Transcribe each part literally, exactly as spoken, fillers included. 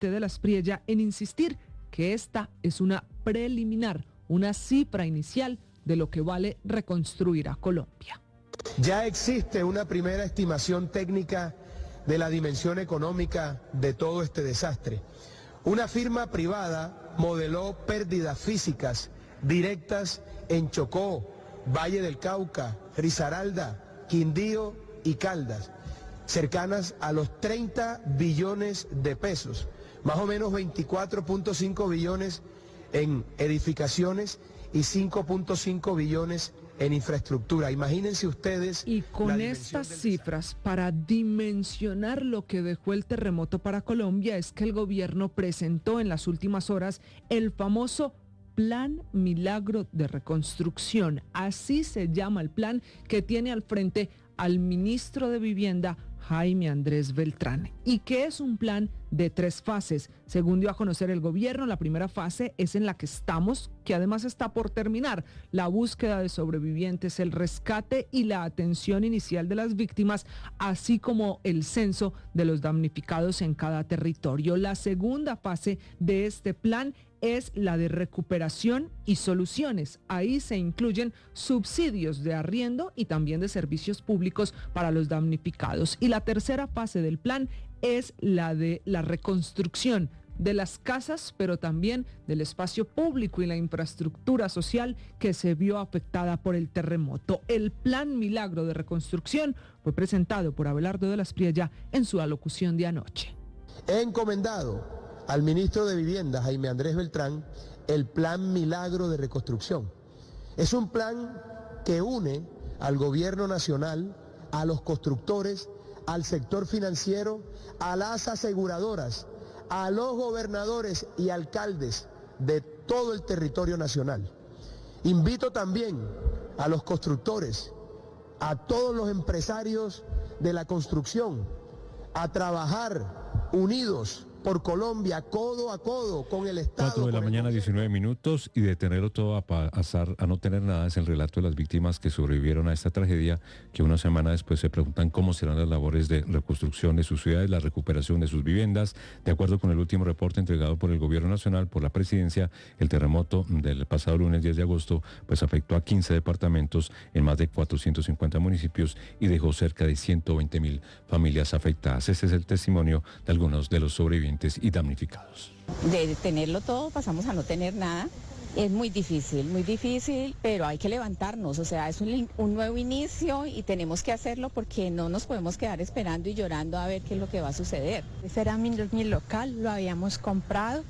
de la Espriella en insistir que esta es una preliminar, una cifra inicial de lo que vale reconstruir a Colombia. Ya existe una primera estimación técnica de la dimensión económica de todo este desastre. Una firma privada modeló pérdidas físicas directas en Chocó, Valle del Cauca, Risaralda, Quindío y Caldas, cercanas a los treinta billones de pesos, más o menos veinticuatro punto cinco billones en edificaciones y cinco punto cinco billones en infraestructura. Imagínense ustedes. Y con estas cifras, para dimensionar lo que dejó el terremoto para Colombia, es que el gobierno presentó en las últimas horas el famoso Plan Milagro de Reconstrucción. Así se llama el plan que tiene al frente al ministro de Vivienda, Jaime Andrés Beltrán, y que es un plan de tres fases. Según dio a conocer el gobierno, la primera fase es en la que estamos, que además está por terminar: la búsqueda de sobrevivientes, el rescate y la atención inicial de las víctimas, así como el censo de los damnificados en cada territorio. La segunda fase de este plan es la de recuperación y soluciones. Ahí se incluyen subsidios de arriendo y también de servicios públicos para los damnificados. Y la tercera fase del plan es la de la reconstrucción de las casas, pero también del espacio público y la infraestructura social que se vio afectada por el terremoto. El Plan Milagro de Reconstrucción fue presentado por Abelardo de la Espriella en su alocución de anoche. He encomendado al ministro de Vivienda, Jaime Andrés Beltrán, el Plan Milagro de Reconstrucción. Es un plan que une al gobierno nacional, a los constructores, al sector financiero, a las aseguradoras, a los gobernadores y alcaldes de todo el territorio nacional. Invito también a los constructores, a todos los empresarios de la construcción, a trabajar unidos por Colombia, codo a codo con el Estado. Cuatro de la mañana, diecinueve minutos, y de tenerlo todo a pasar a no tener nada es el relato de las víctimas que sobrevivieron a esta tragedia, que una semana después se preguntan cómo serán las labores de reconstrucción de sus ciudades, la recuperación de sus viviendas. De acuerdo con el último reporte entregado por el Gobierno Nacional, por la Presidencia, el terremoto del pasado lunes diez de agosto pues afectó a quince departamentos en más de cuatrocientos cincuenta municipios y dejó cerca de ciento veinte mil familias afectadas. Ese es el testimonio de algunos de los sobrevivientes y damnificados. De tenerlo todo pasamos a no tener nada. Es muy difícil, muy difícil, pero hay que levantarnos. O sea, es un, un nuevo inicio y tenemos que hacerlo porque no nos podemos quedar esperando y llorando a ver qué es lo que va a suceder. Ese era mi, mi local, lo habíamos comprado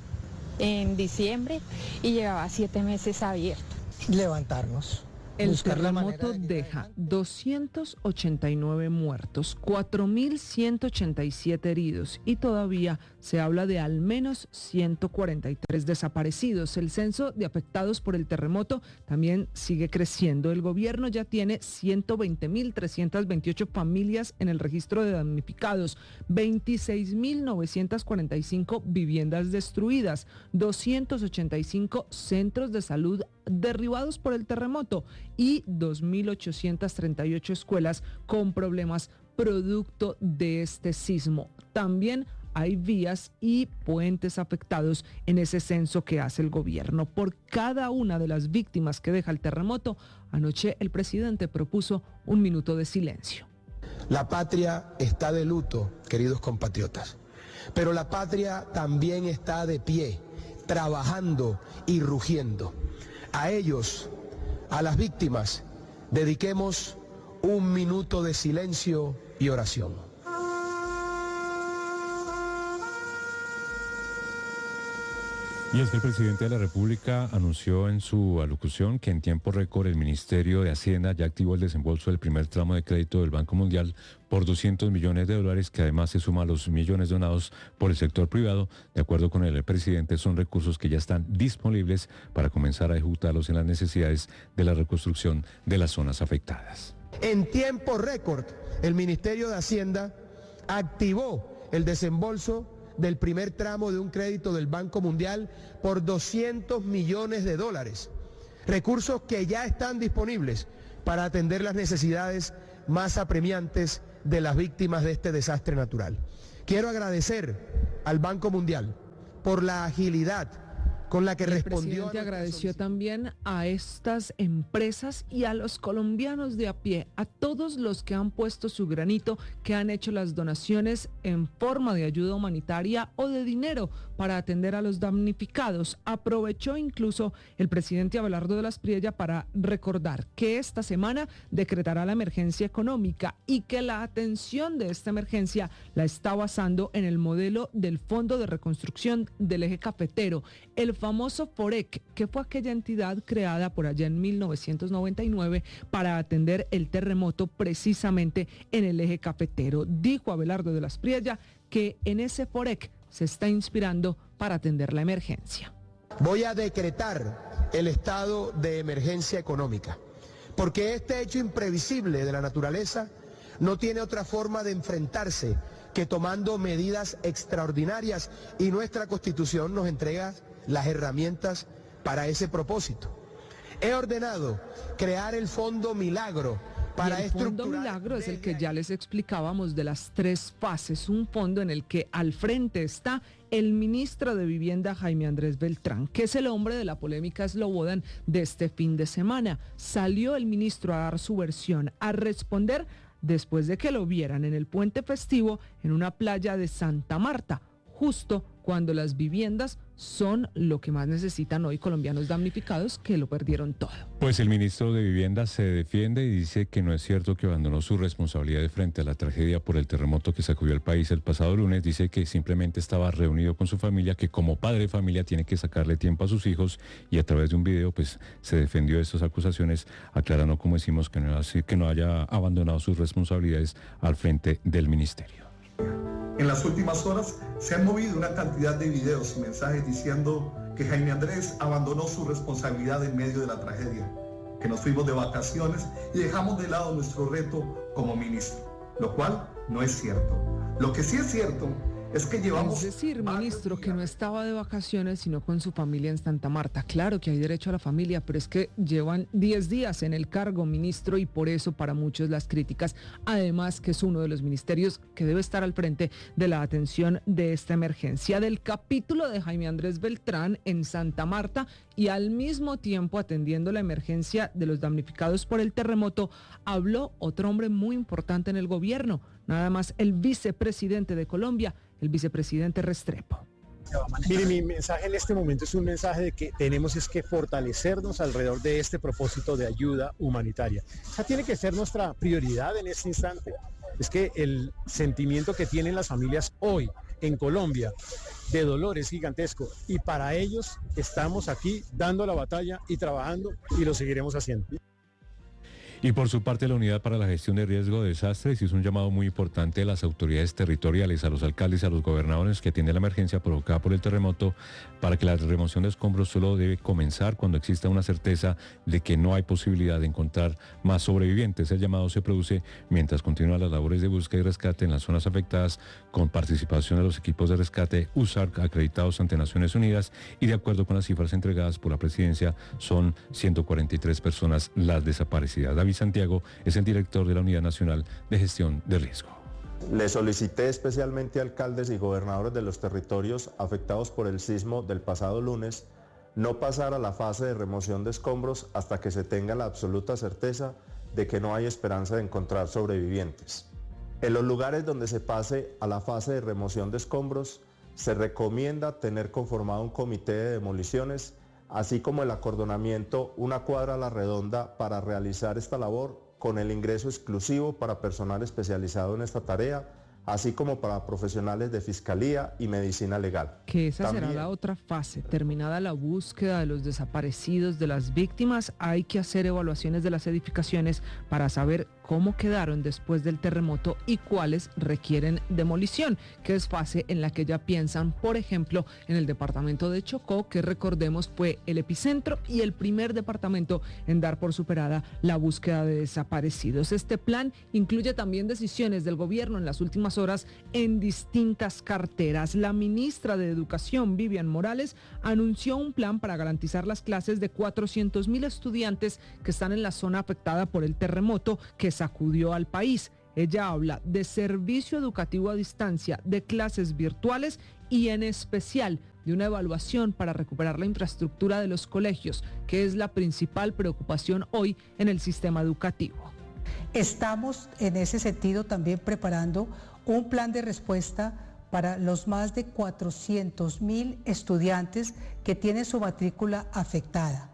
en diciembre y llevaba siete meses abierto. Levantarnos. El terremoto deja doscientos ochenta y nueve muertos, cuatro mil ciento ochenta y siete heridos y todavía se habla de al menos ciento cuarenta y tres desaparecidos. El censo de afectados por el terremoto también sigue creciendo. El gobierno ya tiene ciento veinte mil trescientas veintiocho familias en el registro de damnificados, veintiséis mil novecientas cuarenta y cinco viviendas destruidas, doscientos ochenta y cinco centros de salud derribados por el terremoto y dos mil ochocientas treinta y ocho escuelas con problemas producto de este sismo. También hay vías y puentes afectados en ese censo que hace el gobierno. Por cada una de las víctimas que deja el terremoto, anoche el presidente propuso un minuto de silencio. La patria está de luto, queridos compatriotas, pero la patria también está de pie, trabajando y rugiendo. A ellos, a las víctimas, dediquemos un minuto de silencio y oración. Y es que el presidente de la República anunció en su alocución que en tiempo récord el Ministerio de Hacienda ya activó el desembolso del primer tramo de crédito del Banco Mundial por doscientos millones de dólares, que además se suma a los millones donados por el sector privado. De acuerdo con el presidente, son recursos que ya están disponibles para comenzar a ejecutarlos en las necesidades de la reconstrucción de las zonas afectadas. En tiempo récord, el Ministerio de Hacienda activó el desembolso del primer tramo de un crédito del Banco Mundial por doscientos millones de dólares. Recursos que ya están disponibles para atender las necesidades más apremiantes de las víctimas de este desastre natural. Quiero agradecer al Banco Mundial, por la agilidad con la que el respondió. El presidente agradeció también a estas empresas y a los colombianos de a pie, a todos los que han puesto su granito, que han hecho las donaciones en forma de ayuda humanitaria o de dinero para atender a los damnificados. Aprovechó incluso el presidente Abelardo de la Espriella para recordar que esta semana decretará la emergencia económica y que la atención de esta emergencia la está basando en el modelo del Fondo de Reconstrucción del Eje Cafetero, el famoso FOREC, que fue aquella entidad creada por allá en mil novecientos noventa y nueve para atender el terremoto precisamente en el Eje Cafetero. Dijo Abelardo de la Espriella que en ese FOREC se está inspirando para atender la emergencia. Voy a decretar el estado de emergencia económica, porque este hecho imprevisible de la naturaleza no tiene otra forma de enfrentarse que tomando medidas extraordinarias, y nuestra Constitución nos entrega las herramientas para ese propósito. He ordenado crear el Fondo Milagro para y el Fondo Milagro es el que ya les explicábamos de las tres fases, un fondo en el que al frente está el ministro de Vivienda Jaime Andrés Beltrán, que es el hombre de la polémica Slobodan de este fin de semana. Salió el ministro a dar su versión, a responder después de que lo vieran en el puente festivo en una playa de Santa Marta, justo cuando las viviendas son lo que más necesitan hoy colombianos damnificados que lo perdieron todo. Pues el ministro de Vivienda se defiende y dice que no es cierto que abandonó su responsabilidad frente a la tragedia por el terremoto que sacudió el país el pasado lunes. Dice que simplemente estaba reunido con su familia, que como padre de familia tiene que sacarle tiempo a sus hijos, y a través de un video pues se defendió de estas acusaciones, aclarando, como decimos, que no, que no haya abandonado sus responsabilidades al frente del ministerio. En las últimas horas se han movido una cantidad de videos y mensajes diciendo que Jaime Andrés abandonó su responsabilidad en medio de la tragedia, que nos fuimos de vacaciones y dejamos de lado nuestro reto como ministro, lo cual no es cierto. Lo que sí es cierto es que llevamos... Es decir, ministro, que no estaba de vacaciones, sino con su familia en Santa Marta. Claro que hay derecho a la familia, pero es que llevan diez días en el cargo, ministro, y por eso para muchos las críticas. Además, que es uno de los ministerios que debe estar al frente de la atención de esta emergencia. Del capítulo de Jaime Andrés Beltrán en Santa Marta y al mismo tiempo atendiendo la emergencia de los damnificados por el terremoto, habló otro hombre muy importante en el gobierno, nada más el vicepresidente de Colombia, el vicepresidente Restrepo. Mire, mi mensaje en este momento es un mensaje de que tenemos es que fortalecernos alrededor de este propósito de ayuda humanitaria. O sea, tiene que ser nuestra prioridad en este instante. Es que el sentimiento que tienen las familias hoy en Colombia de dolor es gigantesco, y para ellos estamos aquí dando la batalla y trabajando, y lo seguiremos haciendo. Y por su parte, la Unidad para la Gestión de Riesgo de Desastres hizo un llamado muy importante a las autoridades territoriales, a los alcaldes y a los gobernadores que atienden la emergencia provocada por el terremoto, para que la remoción de escombros solo debe comenzar cuando exista una certeza de que no hay posibilidad de encontrar más sobrevivientes. El llamado se produce mientras continúan las labores de búsqueda y rescate en las zonas afectadas, con participación de los equipos de rescate U S A R C acreditados ante Naciones Unidas, y de acuerdo con las cifras entregadas por la presidencia, son ciento cuarenta y tres personas las desaparecidas. David Santiago es el director de la Unidad Nacional de Gestión de Riesgo. Le solicité especialmente a alcaldes y gobernadores de los territorios afectados por el sismo del pasado lunes no pasar a la fase de remoción de escombros hasta que se tenga la absoluta certeza de que no hay esperanza de encontrar sobrevivientes. En los lugares donde se pase a la fase de remoción de escombros, se recomienda tener conformado un comité de demoliciones, así como el acordonamiento una cuadra a la redonda para realizar esta labor, con el ingreso exclusivo para personal especializado en esta tarea, así como para profesionales de fiscalía y medicina legal. Que esa También será la otra fase. Terminada la búsqueda de los desaparecidos, de las víctimas, hay que hacer evaluaciones de las edificaciones para saber cómo quedaron después del terremoto y cuáles requieren demolición, que es fase en la que ya piensan, por ejemplo, en el departamento de Chocó, que recordemos fue el epicentro y el primer departamento en dar por superada la búsqueda de desaparecidos. Este plan incluye también decisiones del gobierno en las últimas horas en distintas carteras. La ministra de Educación, Vivian Morales, anunció un plan para garantizar las clases de cuatrocientos mil estudiantes que están en la zona afectada por el terremoto que sacudió al país. Ella habla de servicio educativo a distancia, de clases virtuales y en especial de una evaluación para recuperar la infraestructura de los colegios, que es la principal preocupación hoy en el sistema educativo. Estamos en ese sentido también preparando un plan de respuesta para los más de cuatrocientos mil estudiantes que tienen su matrícula afectada,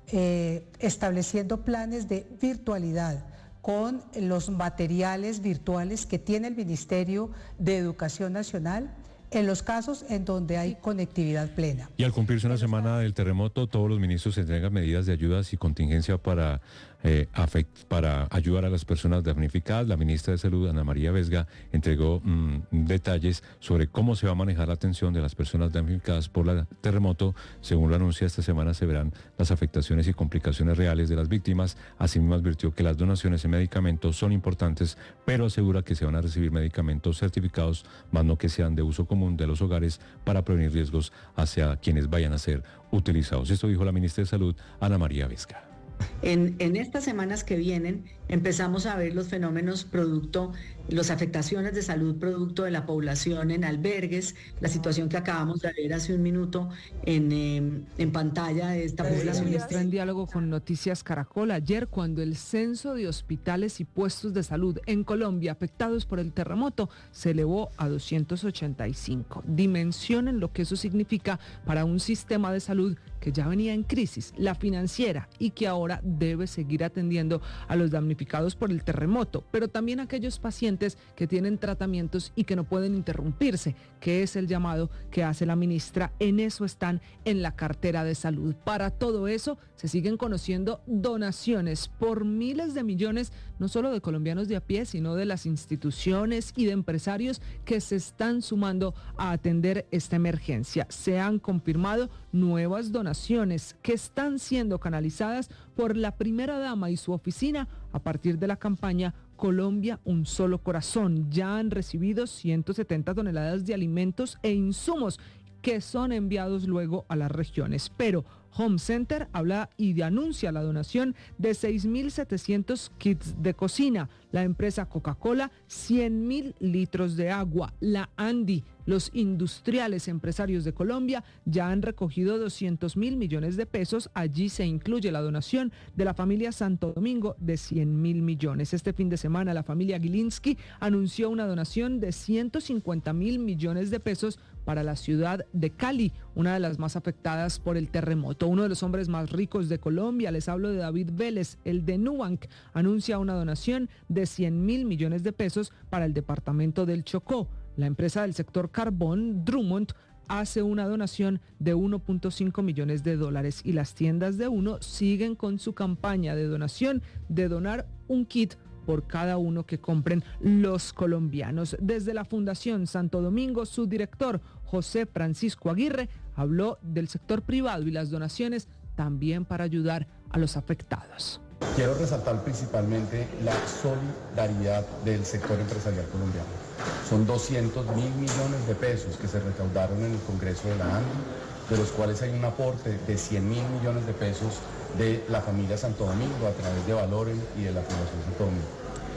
eh, estableciendo planes de virtualidad con los materiales virtuales que tiene el Ministerio de Educación Nacional en los casos en donde hay conectividad plena. Y al cumplirse una semana del terremoto, todos los ministros entregan medidas de ayudas y contingencia para, eh, afect, para ayudar a las personas damnificadas. La ministra de Salud, Ana María Vesga, entregó mmm, detalles sobre cómo se va a manejar la atención de las personas damnificadas por el terremoto. Según lo anuncia, esta semana se verán las afectaciones y complicaciones reales de las víctimas. Asimismo, advirtió que las donaciones en medicamentos son importantes, pero asegura que se van a recibir medicamentos certificados, más no que sean de uso común de los hogares, para prevenir riesgos hacia quienes vayan a ser utilizados. Esto dijo la ministra de Salud, Ana María Vesga. En, en estas semanas que vienen empezamos a ver los fenómenos producto, las afectaciones de salud producto de la población en albergues, la situación que acabamos de ver hace un minuto en, eh, en pantalla de esta población. La ministra en diálogo con Noticias Caracol ayer, cuando el censo de hospitales y puestos de salud en Colombia afectados por el terremoto se elevó a doscientos ochenta y cinco. Dimensionen lo que eso significa para un sistema de salud que ya venía en crisis, la financiera, y que ahora debe seguir atendiendo a los damnificados por el terremoto, pero también a aquellos pacientes que tienen tratamientos y que no pueden interrumpirse, que es el llamado que hace la ministra. En eso están en la cartera de salud. Para todo eso se siguen conociendo donaciones por miles de millones, no solo de colombianos de a pie, sino de las instituciones y de empresarios que se están sumando a atender esta emergencia. Se han confirmado nuevas donaciones que están siendo canalizadas por la primera dama y su oficina a partir de la campaña Colombia, un solo corazón. Ya han recibido ciento setenta toneladas de alimentos e insumos que son enviados luego a las regiones. Pero Home Center habla y anuncia la donación de seis mil setecientos kits de cocina. La empresa Coca-Cola, cien mil litros de agua. La Andi, los industriales empresarios de Colombia ya han recogido doscientos mil millones de pesos. Allí se incluye la donación de la familia Santo Domingo de cien mil millones. Este fin de semana la familia Gilinski anunció una donación de ciento cincuenta mil millones de pesos para la ciudad de Cali, una de las más afectadas por el terremoto. Uno de los hombres más ricos de Colombia, les hablo de David Vélez, el de Nubank, anuncia una donación de cien mil millones de pesos para el departamento del Chocó. La empresa del sector carbón, Drummond, hace una donación de uno punto cinco millones de dólares y las tiendas de Uno siguen con su campaña de donación de donar un kit por cada uno que compren los colombianos. Desde la Fundación Santo Domingo, su director, José Francisco Aguirre, habló del sector privado y las donaciones también para ayudar a los afectados. Quiero resaltar principalmente la solidaridad del sector empresarial colombiano. Son doscientos mil millones de pesos que se recaudaron en el Congreso de la ANDI, de los cuales hay un aporte de cien mil millones de pesos de la familia Santo Domingo a través de Valoren y de la Fundación Santo Domingo.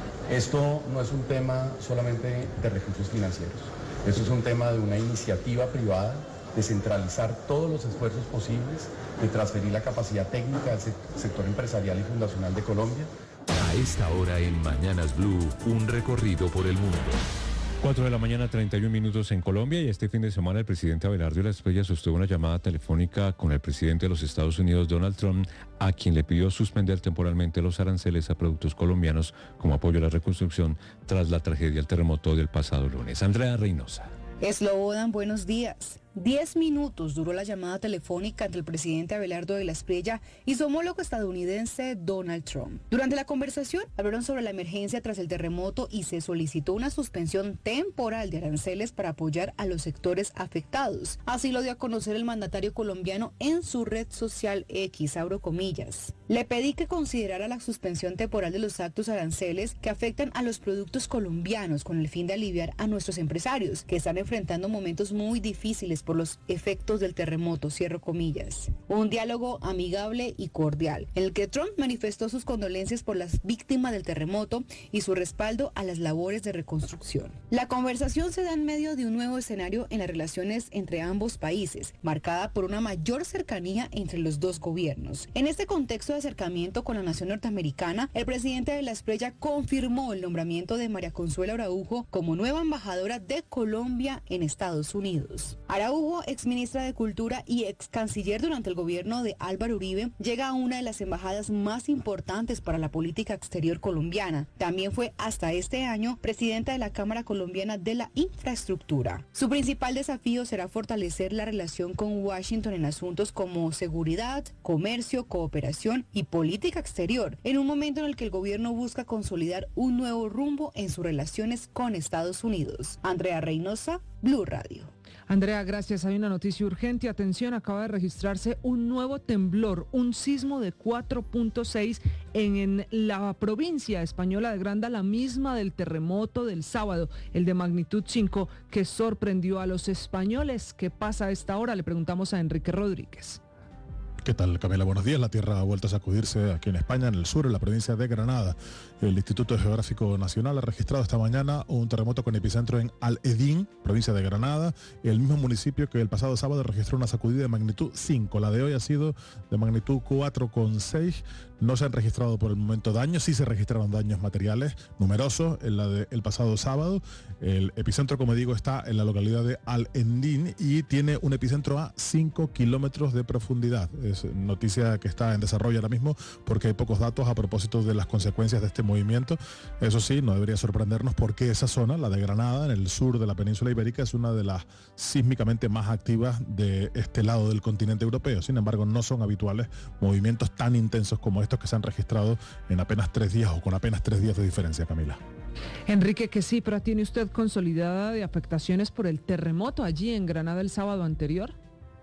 Esto no es un tema solamente de recursos financieros, esto es un tema de una iniciativa privada de centralizar todos los esfuerzos posibles, de transferir la capacidad técnica del sector empresarial y fundacional de Colombia. A esta hora en Mañanas Blue, un recorrido por el mundo. cuatro de la mañana, treinta y un minutos en Colombia, y este fin de semana el presidente Abelardo de la Espriella sostuvo una llamada telefónica con el presidente de los Estados Unidos, Donald Trump, a quien le pidió suspender temporalmente los aranceles a productos colombianos como apoyo a la reconstrucción tras la tragedia del terremoto del pasado lunes. Andrea Reynosa. Slobodan, buenos días. Diez minutos duró la llamada telefónica entre el presidente Abelardo de la Espriella y su homólogo estadounidense Donald Trump. Durante la conversación hablaron sobre la emergencia tras el terremoto y se solicitó una suspensión temporal de aranceles para apoyar a los sectores afectados. Así lo dio a conocer el mandatario colombiano en su red social X, abro comillas. Le pedí que considerara la suspensión temporal de los actos aranceles que afectan a los productos colombianos con el fin de aliviar a nuestros empresarios que están enfrentando momentos muy difíciles víctimas por los efectos del terremoto, cierro comillas. Un diálogo amigable y cordial, en el que Trump manifestó sus condolencias por las víctimas del terremoto y su respaldo a las labores de reconstrucción. La conversación se da en medio de un nuevo escenario en las relaciones entre ambos países, marcada por una mayor cercanía entre los dos gobiernos. En este contexto de acercamiento con la nación norteamericana, el presidente de la Espriella confirmó el nombramiento de María Consuelo Araujo como nueva embajadora de Colombia en Estados Unidos. Araujo, exministra de Cultura y ex canciller durante el gobierno de Álvaro Uribe, llega a una de las embajadas más importantes para la política exterior colombiana. También fue hasta este año presidenta de la Cámara Colombiana de la Infraestructura. Su principal desafío será fortalecer la relación con Washington en asuntos como seguridad, comercio, cooperación y política exterior, en un momento en el que el gobierno busca consolidar un nuevo rumbo en sus relaciones con Estados Unidos. Andrea Reynosa, Blue Radio. Andrea, gracias. Hay una noticia urgente. Atención, acaba de registrarse un nuevo temblor, un sismo de cuatro punto seis en, en la provincia española de Granada, la misma del terremoto del sábado, el de magnitud cinco, que sorprendió a los españoles. ¿Qué pasa a esta hora? Le preguntamos a Enrique Rodríguez. ¿Qué tal, Camila? Buenos días. La tierra ha vuelto a sacudirse aquí en España, en el sur, en la provincia de Granada. El Instituto Geográfico Nacional ha registrado esta mañana un terremoto con epicentro en Al-Edín, provincia de Granada, el mismo municipio que el pasado sábado registró una sacudida de magnitud cinco. La de hoy ha sido de magnitud cuatro coma seis. No se han registrado por el momento daños, sí se registraron daños materiales numerosos en la del pasado sábado. El epicentro, como digo, está en la localidad de Al-Edín y tiene un epicentro a cinco kilómetros de profundidad. Es noticia que está en desarrollo ahora mismo porque hay pocos datos a propósito de las consecuencias de este movimiento. Eso sí, no debería sorprendernos porque esa zona, la de Granada, en el sur de la península ibérica, es una de las sísmicamente más activas de este lado del continente europeo. Sin embargo, no son habituales movimientos tan intensos como estos que se han registrado en apenas tres días o con apenas tres días de diferencia, Camila. Enrique, ¿qué cifra tiene usted consolidada de afectaciones por el terremoto allí en Granada el sábado anterior?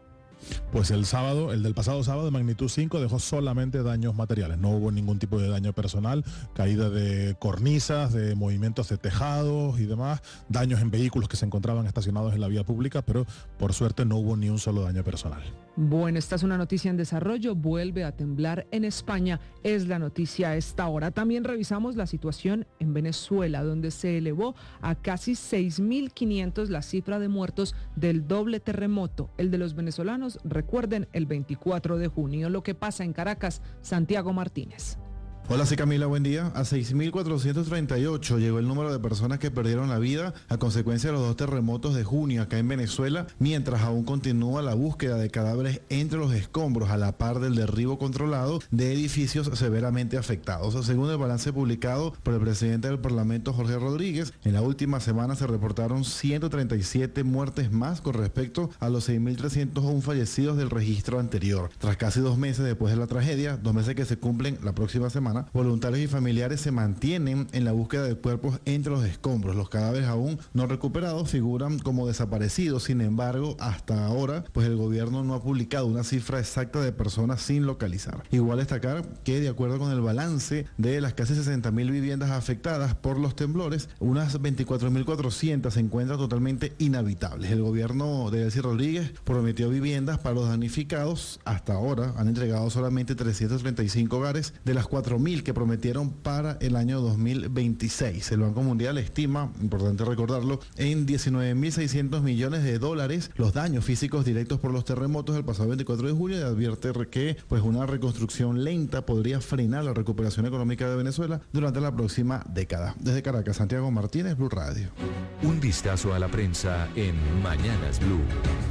Pues el sábado, el del pasado sábado de magnitud cinco dejó solamente daños materiales, no hubo ningún tipo de daño personal, caída de cornisas, de movimientos de tejados y demás, daños en vehículos que se encontraban estacionados en la vía pública, pero por suerte no hubo ni un solo daño personal. Bueno, esta es una noticia en desarrollo, vuelve a temblar en España, es la noticia a esta hora. También revisamos la situación en Venezuela, donde se elevó a casi seis mil quinientos la cifra de muertos del doble terremoto, el de los venezolanos. Recuerden, el veinticuatro de junio. Lo que pasa en Caracas, Santiago Martínez. Hola, sí, Camila, buen día. A seis mil cuatrocientos treinta y ocho llegó el número de personas que perdieron la vida a consecuencia de los dos terremotos de junio acá en Venezuela, mientras aún continúa la búsqueda de cadáveres entre los escombros a la par del derribo controlado de edificios severamente afectados. Según el balance publicado por el presidente del Parlamento, Jorge Rodríguez, en la última semana se reportaron ciento treinta y siete muertes más con respecto a los seis mil trescientos uno fallecidos del registro anterior. Tras casi dos meses después de la tragedia, dos meses que se cumplen la próxima semana, voluntarios y familiares se mantienen en la búsqueda de cuerpos entre los escombros. Los cadáveres aún no recuperados figuran como desaparecidos. Sin embargo, hasta ahora, pues el gobierno no ha publicado una cifra exacta de personas sin localizar. Igual destacar que, de acuerdo con el balance de las casi sesenta mil viviendas afectadas por los temblores, unas veinticuatro mil cuatrocientas se encuentran totalmente inhabitables. El gobierno de Delcy Rodríguez prometió viviendas para los damnificados. Hasta ahora han entregado solamente trescientos treinta y cinco hogares de las cuatro mil que prometieron para el año dos mil veintiséis. El Banco Mundial estima, importante recordarlo, en diecinueve mil seiscientos millones de dólares los daños físicos directos por los terremotos del pasado veinticuatro de julio y advierte que pues una reconstrucción lenta podría frenar la recuperación económica de Venezuela durante la próxima década. Desde Caracas, Santiago Martínez, Blue Radio. Un vistazo a la prensa en Mañanas Blue.